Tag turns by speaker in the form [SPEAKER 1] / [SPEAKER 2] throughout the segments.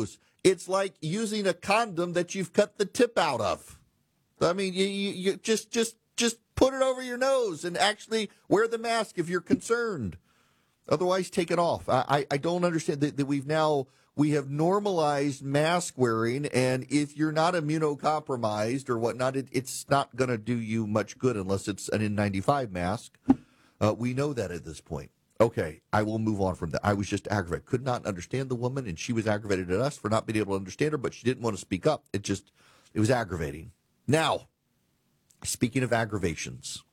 [SPEAKER 1] nose. It's like using a condom that you've cut the tip out of. I mean, you just put it over your nose and actually wear the mask if you're concerned. Otherwise, take it off. I don't understand that we have normalized mask wearing, and if you're not immunocompromised or whatnot, it's not going to do you much good unless it's an N95 mask. We know that at this point. Okay, I will move on from that. I was just aggravated. Could not understand the woman, and she was aggravated at us for not being able to understand her, but she didn't want to speak up. It was aggravating. Now, speaking of aggravations,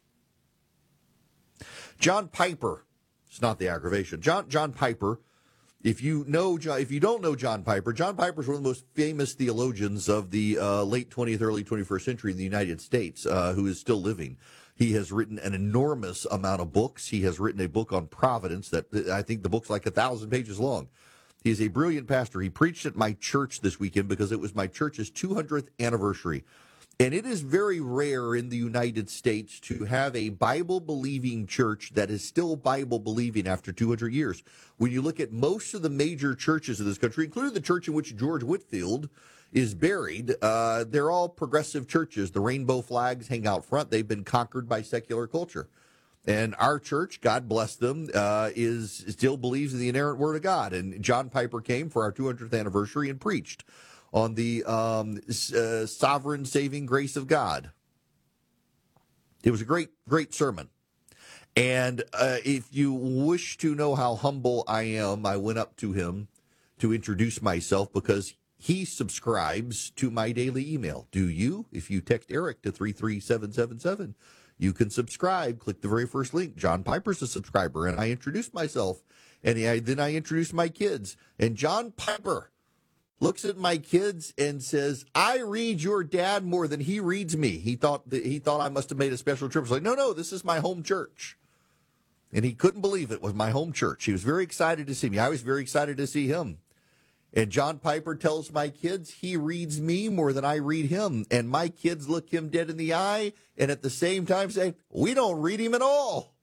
[SPEAKER 1] John Piper. It's not the aggravation. John Piper. If you don't know John Piper is one of the most famous theologians of the late 20th, early 21st century in the United States, who is still living. He has written an enormous amount of books. He has written a book on providence that I think the book's like 1,000 pages long. He is a brilliant pastor. He preached at my church this weekend because it was my church's 200th anniversary. And it is very rare in the United States to have a Bible-believing church that is still Bible-believing after 200 years. When you look at most of the major churches in this country, including the church in which George Whitefield is buried, they're all progressive churches. The rainbow flags hang out front. They've been conquered by secular culture. And our church, God bless them, still believes in the inerrant Word of God. And John Piper came for our 200th anniversary and preached on the sovereign saving grace of God. It was a great sermon. And if you wish to know how humble I am, I went up to him to introduce myself because he subscribes to my daily email. Do you? If you text Eric to 33777, you can subscribe. Click the very first link. John Piper's a subscriber. And I introduced myself. And then I introduced my kids. And John Piper looks at my kids and says, I read your dad more than he reads me. He thought I must have made a special trip. I was like, no, this is my home church. And he couldn't believe it was my home church. He was very excited to see me. I was very excited to see him. And John Piper tells my kids he reads me more than I read him. And my kids look him dead in the eye and at the same time say, we don't read him at all.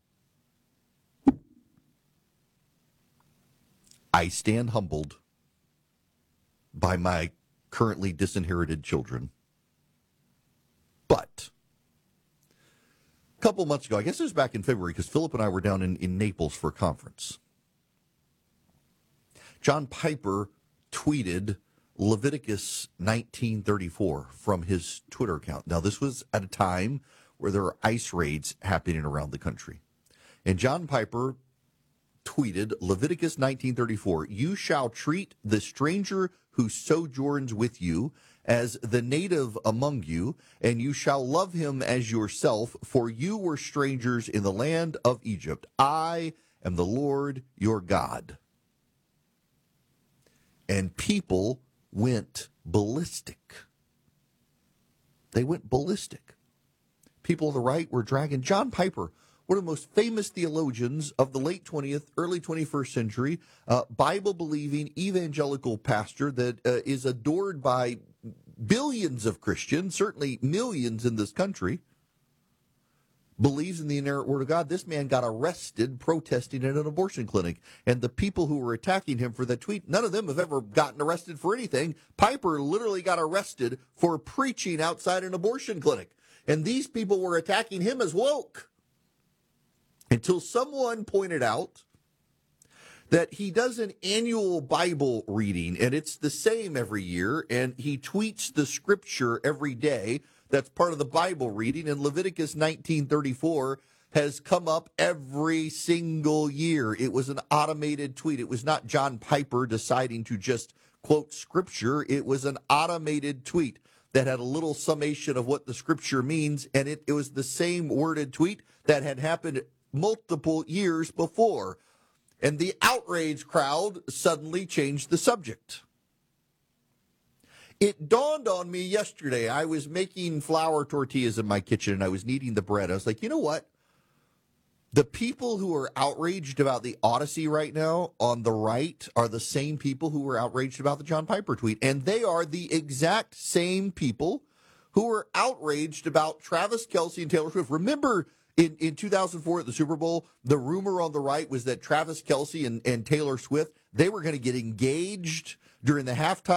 [SPEAKER 1] I stand humbled by my currently disinherited children. But a couple months ago, I guess it was back in February, because Philip and I were down in Naples for a conference. John Piper tweeted Leviticus 19:34 from his Twitter account. Now, this was at a time where there were ICE raids happening around the country. And John Piper tweeted Leviticus 19:34, you shall treat the stranger who sojourns with you as the native among you, and you shall love him as yourself, for you were strangers in the land of Egypt. I am the Lord your God. And people went ballistic. They went ballistic. People on the right were dragging John Piper, one of the most famous theologians of the late 20th, early 21st century, Bible-believing evangelical pastor that is adored by billions of Christians, certainly millions in this country, believes in the inerrant Word of God. This man got arrested protesting at an abortion clinic. And the people who were attacking him for that tweet, none of them have ever gotten arrested for anything. Piper literally got arrested for preaching outside an abortion clinic. And these people were attacking him as woke. Until someone pointed out that he does an annual Bible reading, and it's the same every year, and he tweets the scripture every day. That's part of the Bible reading, and Leviticus 19:34 has come up every single year. It was an automated tweet. It was not John Piper deciding to just quote scripture. It was an automated tweet that had a little summation of what the scripture means, and it was the same worded tweet that had happened multiple years before. And the outrage crowd suddenly changed the subject. It dawned on me yesterday. I was making flour tortillas in my kitchen, and I was kneading the bread. I was like, you know what? The people who are outraged about the Odyssey right now on the right are the same people who were outraged about the John Piper tweet. And they are the exact same people who were outraged about Travis Kelce and Taylor Swift. Remember in 2004 at the Super Bowl, the rumor on the right was that Travis Kelce and Taylor Swift, they were going to get engaged during the halftime